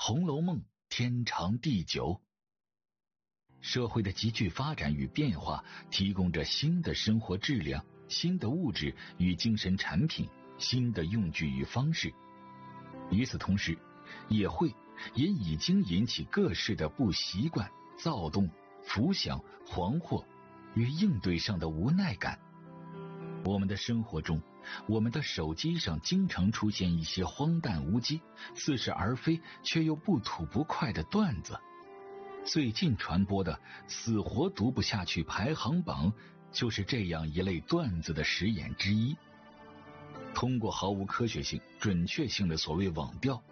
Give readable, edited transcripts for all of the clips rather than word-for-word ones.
红楼梦天长地久。社会的急剧发展与变化，提供着新的生活质量、新的物质与精神产品、新的用具与方式。与此同时，也已经引起各式的不习惯、躁动、浮想、惶惑与应对上的无奈感。我们的生活中，我们的手机上经常出现一些荒诞无稽、似是而非却又不吐不快的段子。最近传播的死活读不下去排行榜就是这样一类段子的实验之一。通过毫无科学性、准确性的所谓网调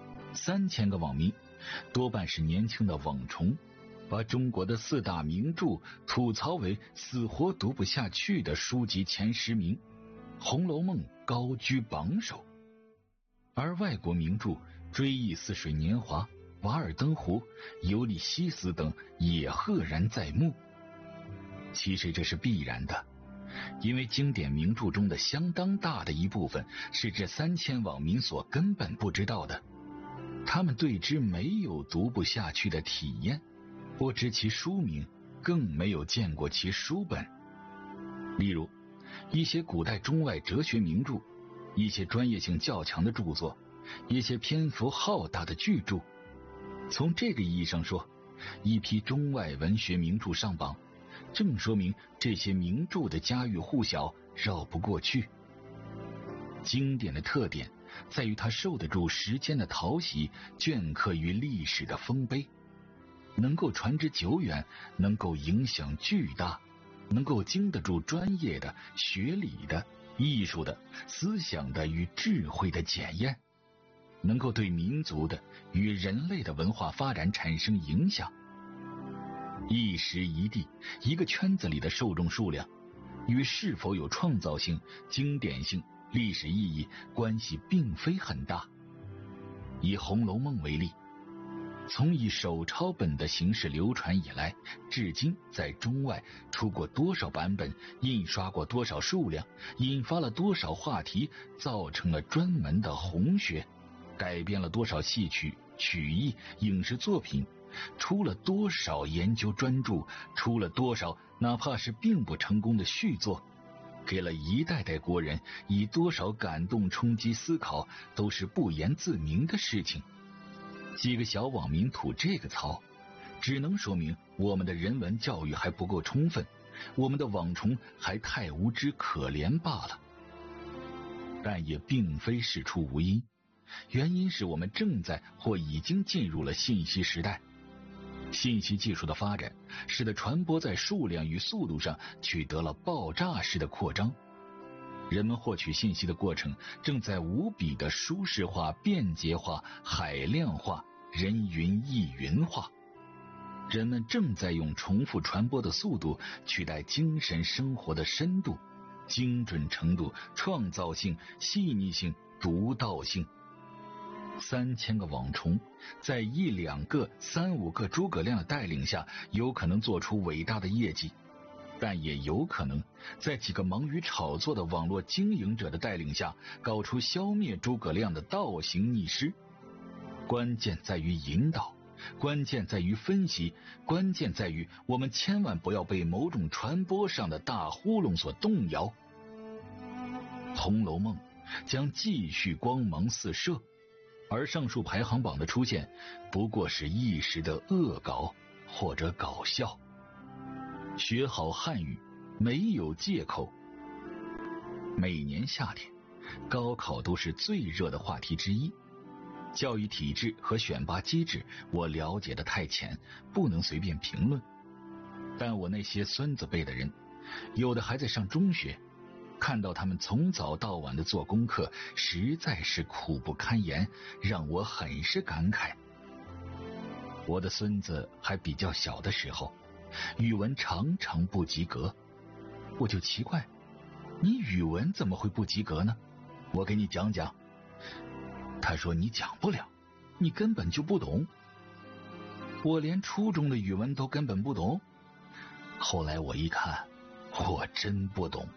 ，3000个网民，多半是年轻的网虫，把中国的4大名著吐槽为死活读不下去的书籍前10名，《红楼梦》高居榜首。而外国名著《追忆似水年华》《瓦尔登湖》《尤利西斯》等也赫然在目。其实这是必然的，因为经典名著中的相当大的一部分是这3000网民所根本不知道的，他们对之没有读不下去的体验，不知其书名，更没有见过其书本。例如一些古代中外哲学名著，一些专业性较强的著作，一些篇幅浩大的巨著。从这个意义上说，一批中外文学名著上榜，正说明这些名著的家喻户晓，绕不过去。经典的特点在于它受得住时间的淘洗，镌刻于历史的丰碑，能够传之久远，能够影响巨大，能够经得住专业的、学理的、艺术的、思想的与智慧的检验，能够对民族的与人类的文化发展产生影响。一时一地一个圈子里的受众数量与是否有创造性、经典性、历史意义关系并非很大。以《红楼梦》为例，从以手抄本的形式流传以来，至今在中外出过多少版本，印刷过多少数量，引发了多少话题，造成了专门的红学，改编了多少戏曲、曲艺、影视作品，出了多少研究专著，出了多少哪怕是并不成功的续作，给了一代代国人以多少感动冲击思考，都是不言自明的事情。几个小网民吐这个槽，只能说明我们的人文教育还不够充分，我们的网虫还太无知可怜罢了。但也并非事出无因，原因是我们正在或已经进入了信息时代。信息技术的发展使得传播在数量与速度上取得了爆炸式的扩张，人们获取信息的过程正在无比的舒适化、便捷化、海量化、人云亦云化。人们正在用重复传播的速度取代精神生活的深度、精准程度、创造性、细腻性、独到性。3000个网虫在1、2个、3、5个诸葛亮的带领下，有可能做出伟大的业绩，但也有可能在几个忙于炒作的网络经营者的带领下，搞出消灭诸葛亮的倒行逆施。关键在于引导，关键在于分析，关键在于我们千万不要被某种传播上的大窟窿所动摇。《红楼梦》将继续光芒四射，而上述排行榜的出现不过是一时的恶搞或者搞笑。学好汉语没有借口。每年夏天，高考都是最热的话题之一。教育体制和选拔机制我了解的太浅，不能随便评论。但我那些孙子辈的人，有的还在上中学，看到他们从早到晚的做功课，实在是苦不堪言，让我很是感慨。我的孙子还比较小的时候，语文常常不及格，我就奇怪，你语文怎么会不及格呢？我给你讲讲。他说你讲不了，你根本就不懂。我连初中的语文都根本不懂。后来我一看，我真不懂。